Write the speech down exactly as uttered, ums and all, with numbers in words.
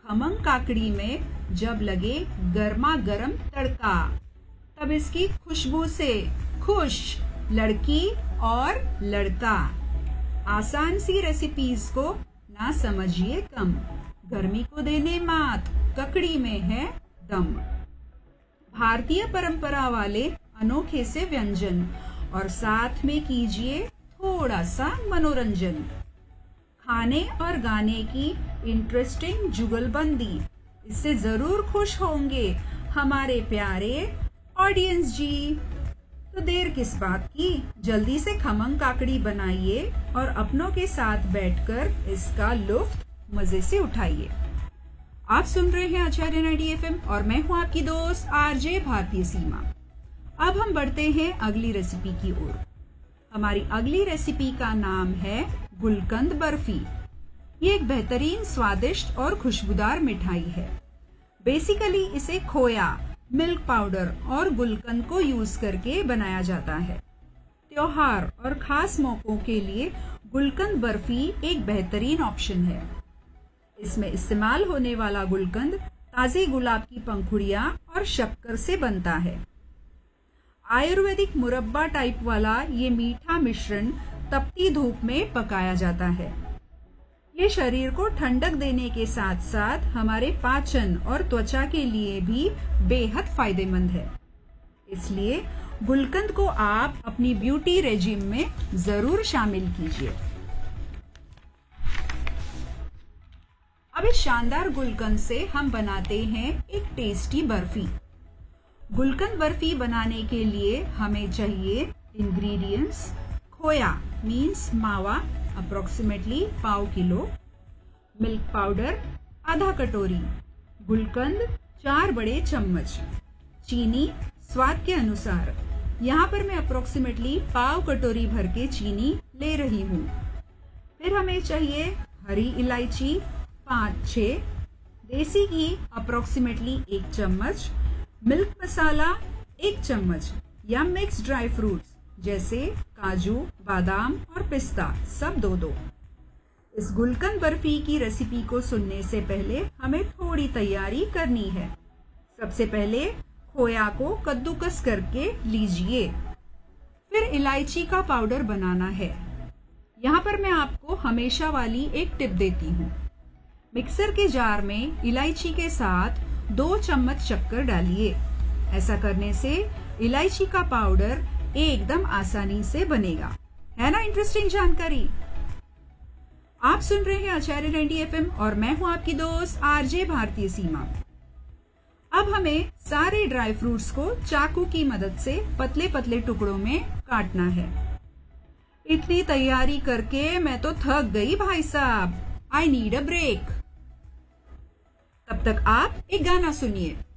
खमंग काकड़ी में जब लगे गर्मा गर्म तड़का, तब इसकी खुशबू से खुश लड़की और लड़का। आसान सी रेसिपीज को ना समझिए कम, गर्मी को देने मात, ककड़ी में है दम। भारतीय परंपरा वाले अनोखे से व्यंजन और साथ में कीजिए थोड़ा सा मनोरंजन। खाने और गाने की इंटरेस्टिंग जुगलबंदी, इससे जरूर खुश होंगे हमारे प्यारे ऑडियंस जी। तो देर किस बात की, जल्दी से खमंग काकड़ी बनाइए और अपनों के साथ बैठकर इसका लुत्फ मजे से उठाइए। आप सुन रहे हैं आचार्य नाइंटी एफ एम और मैं हूं आपकी दोस्त आरजे भारतीय सीमा। अब हम बढ़ते हैं अगली रेसिपी की ओर। हमारी अगली रेसिपी का नाम है गुलकंद बर्फी। ये एक बेहतरीन स्वादिष्ट और खुशबूदार मिठाई है। बेसिकली इसे खोया, मिल्क पाउडर और गुलकंद को यूज करके बनाया जाता है। त्योहार और खास मौकों के लिए गुलकंद बर्फी एक बेहतरीन ऑप्शन है। इसमें इस्तेमाल होने वाला गुलकंद ताजे गुलाब की पंखुड़ियां और शक्कर से बनता है। आयुर्वेदिक मुरब्बा टाइप वाला ये मीठा मिश्रण तपती धूप में पकाया जाता है। ये शरीर को ठंडक देने के साथ साथ हमारे पाचन और त्वचा के लिए भी बेहद फायदेमंद है। इसलिए गुलकंद को आप अपनी ब्यूटी रेजिम में जरूर शामिल कीजिए। अब इस शानदार गुलकंद से हम बनाते हैं एक टेस्टी बर्फी। गुलकंद बर्फी बनाने के लिए हमें चाहिए इंग्रेडिएंट्स: खोया मीन्स मावा अप्रोक्सीमेटली पाव किलो, मिल्क पाउडर आधा कटोरी, गुलकंद चार बड़े चम्मच, चीनी स्वाद के अनुसार। यहाँ पर मैं अप्रोक्सीमेटली पाव कटोरी भर के चीनी ले रही हूँ। फिर हमें चाहिए हरी इलायची पाँच छः, देसी घी अप्रोक्सीमेटली एक चम्मच, मिल्क मसाला एक चम्मच या मिक्स ड्राई फ्रूट्स जैसे काजू, बादाम और पिस्ता सब दो दो। इस गुलकंद बर्फी की रेसिपी को सुनने से पहले हमें थोड़ी तैयारी करनी है। सबसे पहले खोया को कद्दूकस करके लीजिए। फिर इलायची का पाउडर बनाना है। यहाँ पर मैं आपको हमेशा वाली एक टिप देती हूँ। मिक्सर के जार में इलायची के साथ दो चम्मच शक्कर डालिए। ऐसा करने से इलायची का पाउडर एकदम आसानी से बनेगा। है ना इंटरेस्टिंग जानकारी? आप सुन रहे हैं आचार्य नाइंटी एफ एम और मैं हूं आपकी दोस्त आरजे भारतीय सीमा। अब हमें सारे ड्राई फ्रूट्स को चाकू की मदद से पतले पतले टुकड़ों में काटना है। इतनी तैयारी करके मैं तो थक गई भाई साहब। I need a break. तब तक आप एक गाना सुनिए।